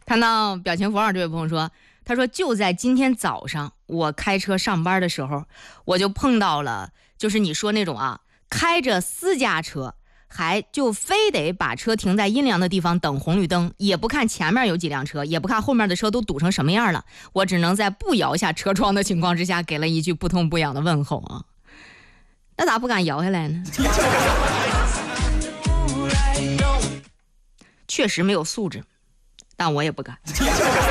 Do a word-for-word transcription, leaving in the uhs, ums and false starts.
看到表情符号，这位朋友说，他说就在今天早上我开车上班的时候，我就碰到了就是你说那种啊，开着私家车还就非得把车停在阴凉的地方等红绿灯，也不看前面有几辆车，也不看后面的车都堵成什么样了，我只能在不摇下车窗的情况之下给了一句不痛不痒的问候啊。那咋不敢摇下来呢？确实没有素质，但我也不敢。